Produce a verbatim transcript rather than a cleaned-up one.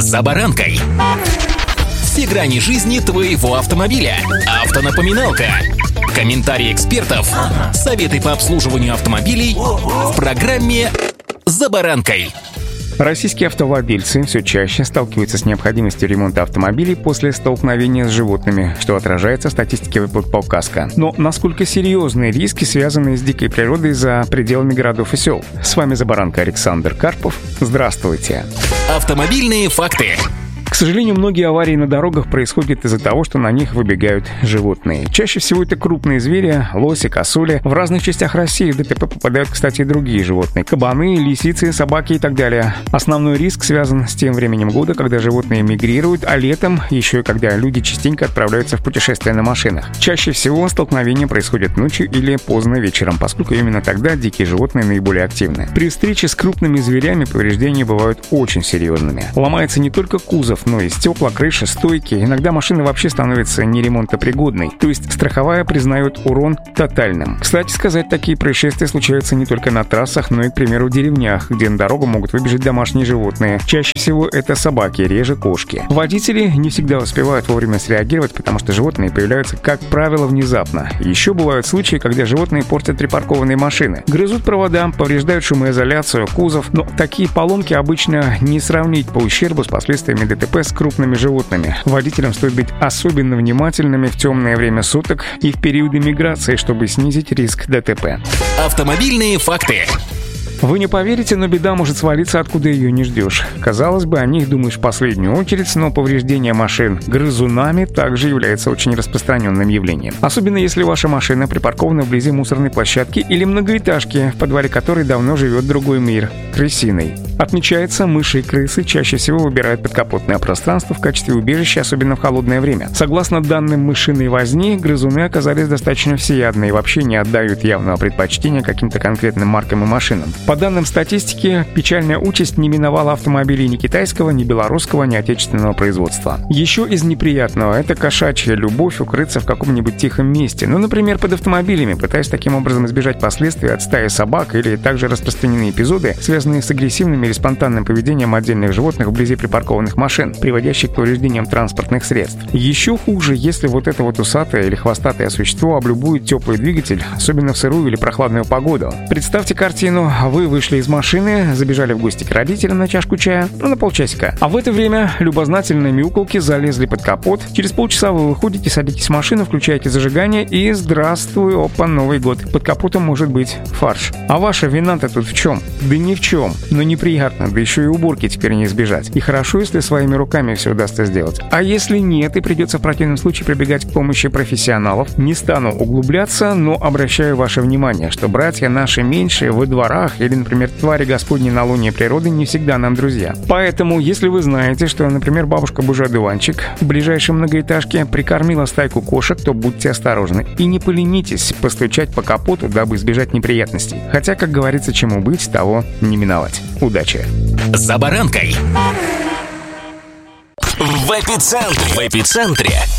«За баранкой». Все грани жизни твоего автомобиля. Автонапоминалка. Комментарии экспертов. Советы по обслуживанию автомобилей в программе «За баранкой». Российские автовладельцы все чаще сталкиваются с необходимостью ремонта автомобилей после столкновения с животными, что отражается в статистике выплат по КАСКО. Но насколько серьезны риски, связанные с дикой природой за пределами городов и сел? С вами «За баранкой» Александр Карпов. Здравствуйте. Автомобильные факты. К сожалению, многие аварии на дорогах происходят из-за того, что на них выбегают животные. Чаще всего это крупные звери, лоси, косули. В разных частях России в ДТП попадают, кстати, и другие животные. Кабаны, лисицы, собаки и так далее. Основной риск связан с тем временем года, когда животные мигрируют, а летом еще и когда люди частенько отправляются в путешествия на машинах. Чаще всего столкновения происходят ночью или поздно вечером, поскольку именно тогда дикие животные наиболее активны. При встрече с крупными зверями повреждения бывают очень серьезными. Ломается не только кузов, но и стекла, крыша, стойки. Иногда машина вообще становится неремонтопригодной, то есть страховая признает урон тотальным. Кстати сказать, такие происшествия случаются не только на трассах, но и, к примеру, в деревнях, где на дорогу могут выбежать домашние животные. Чаще всего это собаки, реже кошки. Водители не всегда успевают вовремя среагировать, потому что животные появляются, как правило, внезапно. Еще бывают случаи, когда животные портят припаркованные машины, грызут провода, повреждают шумоизоляцию, кузов, но такие поломки обычно не сравнить по ущербу с последствиями ДТП с крупными животными. Водителям стоит быть особенно внимательными в темное время суток и в периоды миграции, чтобы снизить риск ДТП. Автомобильные факты. Вы не поверите, но беда может свалиться, откуда ее не ждешь. Казалось бы, о них думаешь в последнюю очередь, но повреждение машин грызунами также является очень распространенным явлением. Особенно если ваша машина припаркована вблизи мусорной площадки или многоэтажки, в подвале которой давно живет другой мир – крысиный. Отмечается, мыши и крысы чаще всего выбирают подкапотное пространство в качестве убежища, особенно в холодное время. Согласно данным мышиной возни, грызуны оказались достаточно всеядны и вообще не отдают явного предпочтения каким-то конкретным маркам и машинам. По данным статистики, печальная участь не миновала автомобилей ни китайского, ни белорусского, ни отечественного производства. Еще из неприятного – это кошачья любовь укрыться в каком-нибудь тихом месте, ну, например, под автомобилями, пытаясь таким образом избежать последствий от стаи собак, или также распространены эпизоды, связанные с агрессивными или спонтанным поведением отдельных животных вблизи припаркованных машин, приводящих к повреждениям транспортных средств. Еще хуже, если вот это вот усатое или хвостатое существо облюбует теплый двигатель, особенно в сырую или прохладную погоду. Представьте картину: вы вышли из машины, забежали в гости к родителям на чашку чая, ну, на полчасика. А в это время любознательные мяуколки залезли под капот. Через полчаса вы выходите, садитесь в машину, включаете зажигание и здравствуй, опа, Новый год. Под капотом может быть фарш. А ваша вина-то тут в чем? Да ни в чем. Но неприятно, да еще и уборки теперь не избежать. И хорошо, если своими руками все удастся сделать. А если нет, и придется в противном случае прибегать к помощи профессионалов, не стану углубляться, но обращаю ваше внимание, что братья наши меньшие во дворах или, например, твари Господни на луне природы не всегда нам друзья. Поэтому, если вы знаете, что, например, бабушка Божий одуванчик в ближайшей многоэтажке прикормила стайку кошек, то будьте осторожны и не поленитесь постучать по капоту, дабы избежать неприятностей. Хотя, как говорится, чему быть, того не миновать. Удачи! «За баранкой». В эпицентре. В эпицентре